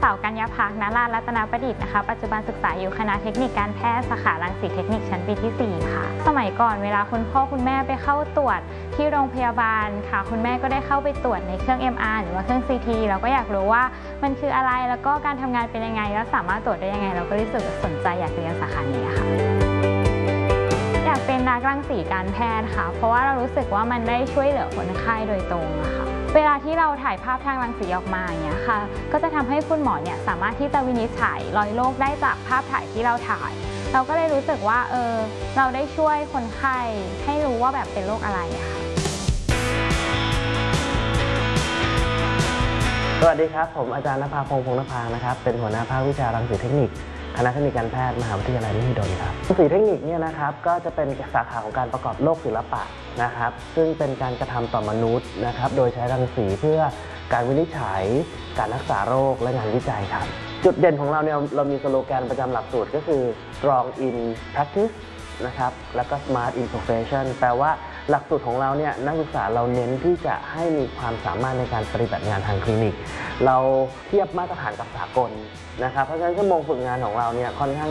าวกัญญาภักดิ์ ณ ราชรัตนประดิษฐ์นะคะปัจจุบันศึกษาอยู่คณะเทคนิคการแพทย์สาขารังสีเทคนิคชั้นปีที่ 4 ค่ะสมัยก่อนเวลาคุณพ่อคุณแม่ไปเข้าตรวจที่โรงพยาบาลค่ะคุณแม่ก็ได้เข้าไปตรวจในเครื่อง MR หรือว่าเครื่อง CT เราก็อยากรู้ว่ามันคืออะไรแล้วก็การทำงานเป็นยังไงแล้วสามารถตรวจได้ยังไงเราก็รู้สึกสนใจอยากเรียนสาขานี้ค่ะอยากเป็นนักรังสีการแพทย์ค่ะเพราะว่าเรารู้สึกว่ามันได้ช่วยเหลือคนไข้โดยตรงอะค่ะเวลาที่เราถ่ายภาพทางรังสีออกมาอย่างเงี้ยค่ะก็จะทำให้คุณหมอเนี่ยสามารถที่จะวินิจฉัยรอยโรคได้จากภาพถ่ายที่เราถ่ายเราก็เลยรู้สึกว่าเราได้ช่วยคนไข้ให้รู้ว่าแบบเป็นโรคอะไรอะค่ะสวัสดีครับผมอาจารย์ณภาพงษ์ พงษ์นภานะครับเป็นหัวหน้าภาควิชารังสีเทคนิคคณะเทคนิคการแพทย์มหาวิทยาลัยมหิดลครับรังสีเทคนิคเนี่ยนะครับก็จะเป็นสาขาของการประกอบโลกศิลปะนะครับซึ่งเป็นการกระทำต่อมนุษย์นะครับโดยใช้รังสีเพื่อการวินิจฉัยการรักษาโรคและงานวิจัยครับจุดเด่นของเราเนี่ยเรามีสโลแกนประจำหลักสูตรก็คือ strong in practice นะครับแล้วก็ smart in profession แปลว่าหลักสูตรของเราเนี่ยนักศึกษาเราเน้นที่จะให้มีความสามารถในการปฏิบัติงานทางคลินิกเราเทียบมาตรฐานกับสากลนะครับเพราะฉะนั้นชั่วโมงฝึกงานของเราเนี่ยค่อนข้าง